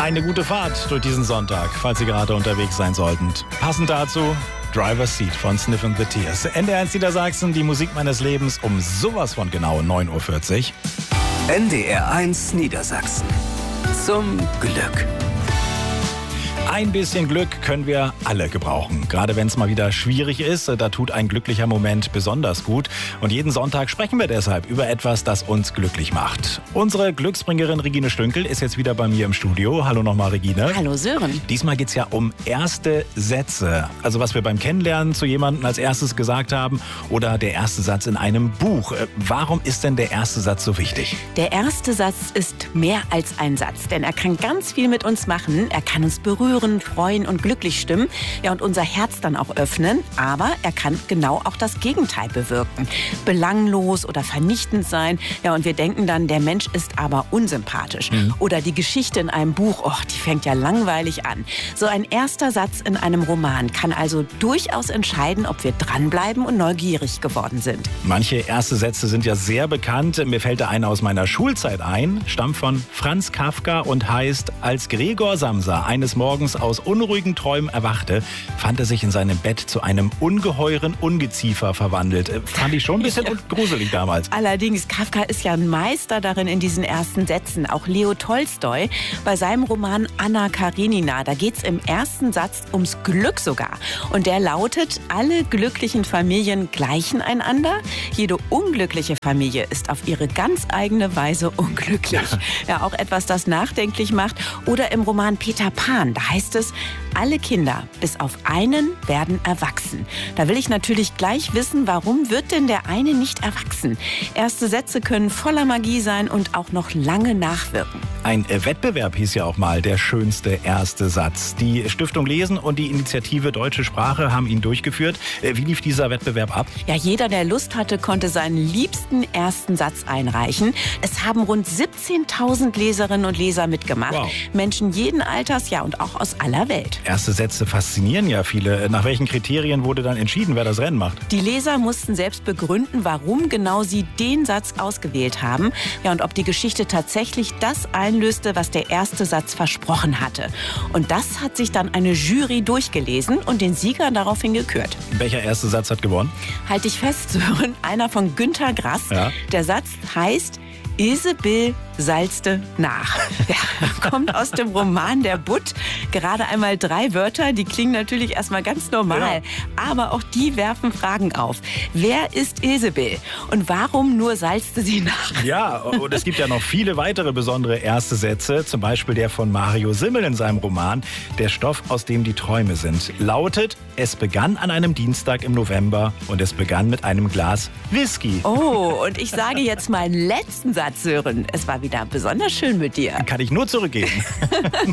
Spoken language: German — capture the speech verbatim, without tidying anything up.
eine gute Fahrt durch diesen Sonntag, falls Sie gerade unterwegs sein sollten. Passend dazu Driver's Seat von Sniff and the Tears. N D R eins Niedersachsen, die Musik meines Lebens um sowas von genau neun Uhr vierzig. N D R eins Niedersachsen. Zum Glück. Ein bisschen Glück können wir alle gebrauchen. Gerade wenn es mal wieder schwierig ist, da tut ein glücklicher Moment besonders gut. Und jeden Sonntag sprechen wir deshalb über etwas, das uns glücklich macht. Unsere Glücksbringerin Regine Stünkel ist jetzt wieder bei mir im Studio. Hallo nochmal, Regine. Hallo Sören. Diesmal geht es ja um erste Sätze. Also was wir beim Kennenlernen zu jemandem als erstes gesagt haben oder der erste Satz in einem Buch. Warum ist denn der erste Satz so wichtig? Der erste Satz ist mehr als ein Satz, denn er kann ganz viel mit uns machen. Er kann uns berühren, freuen und glücklich stimmen, ja, und unser Herz dann auch öffnen. Aber er kann genau auch das Gegenteil bewirken. Belanglos oder vernichtend sein. Ja, und wir denken dann, der Mensch ist aber unsympathisch. Mhm. Oder die Geschichte in einem Buch, oh, die fängt ja langweilig an. So ein erster Satz in einem Roman kann also durchaus entscheiden, ob wir dranbleiben und neugierig geworden sind. Manche erste Sätze sind ja sehr bekannt. Mir fällt da einer aus meiner Schulzeit ein, stammt von Franz Kafka und heißt: Als Gregor Samsa eines Morgens aus unruhigen Träumen erwachte, fand er sich in seinem Bett zu einem ungeheuren Ungeziefer verwandelt. Fand ich schon ein bisschen ja. gruselig damals. Allerdings, Kafka ist ja ein Meister darin in diesen ersten Sätzen. Auch Leo Tolstoi bei seinem Roman Anna Karenina, da geht es im ersten Satz ums Glück sogar. Und der lautet: Alle glücklichen Familien gleichen einander. Jede unglückliche Familie ist auf ihre ganz eigene Weise unglücklich. Ja, ja, auch etwas, das nachdenklich macht. Oder im Roman Peter Pan, da heißt es: Alle Kinder, bis auf einen, werden erwachsen. Da will ich natürlich gleich wissen, warum wird denn der eine nicht erwachsen? Erste Sätze können voller Magie sein und auch noch lange nachwirken. Ein Wettbewerb hieß ja auch mal der schönste erste Satz. Die Stiftung Lesen und die Initiative Deutsche Sprache haben ihn durchgeführt. Wie lief dieser Wettbewerb ab? Ja, jeder, der Lust hatte, konnte seinen liebsten ersten Satz einreichen. Es haben rund siebzehntausend Leserinnen und Leser mitgemacht. Wow. Menschen jeden Alters, ja, und auch aus aller Welt. Erste Sätze faszinieren ja viele. Nach welchen Kriterien wurde dann entschieden, wer das Rennen macht? Die Leser mussten selbst begründen, warum genau sie den Satz ausgewählt haben. Ja, und ob die Geschichte tatsächlich das einlöste, was der erste Satz versprochen hatte. Und das hat sich dann eine Jury durchgelesen und den Sieger daraufhin gekürt. Welcher erste Satz hat gewonnen? Halt dich fest, Sören, einer von Günter Grass. Ja. Der Satz heißt: Ilsebill salzte nach. Ja, kommt aus dem Roman Der Butt. Gerade einmal drei Wörter, die klingen natürlich erstmal ganz normal. Ja. Aber auch die werfen Fragen auf. Wer ist Ilsebill? Und warum nur salzte sie nach? Ja, und es gibt ja noch viele weitere besondere erste Sätze. Zum Beispiel der von Mario Simmel in seinem Roman Der Stoff, aus dem die Träume sind. Lautet: Es begann an einem Dienstag im November und es begann mit einem Glas Whisky. Oh, und ich sage jetzt meinen letzten Satz, Sören. Es war wieder besonders schön mit dir. Kann ich nur zurückgeben.